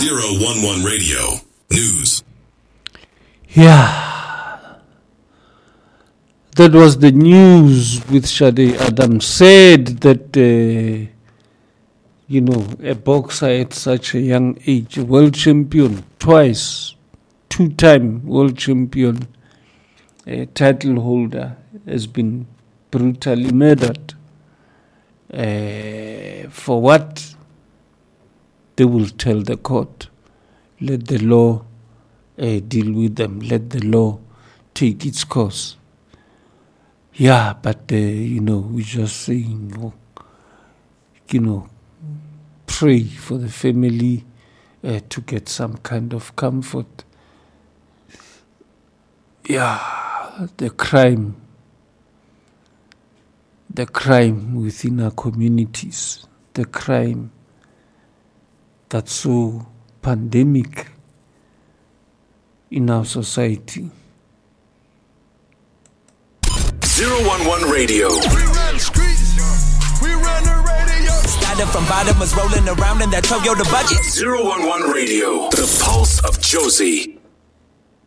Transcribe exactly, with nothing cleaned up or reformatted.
zero one one Radio News. Yeah. That was the news with Shade Adams. Said that, uh, you know, a boxer at such a young age, a world champion, twice, two-time world champion, a title holder, has been brutally murdered. Uh, for what? They will tell the court. Let the law uh, deal with them. Let the law take its course. Yeah, but, uh, you know, we're just saying, oh, you know, pray for the family uh, to get some kind of comfort. Yeah, the crime, the crime within our communities, the crime that's so pandemic in our society. zero one one Radio. We run the streets. We run the radio. Started from bottom, was rolling around in that Toyota budget. zero one one Radio. The Pulse of Josie.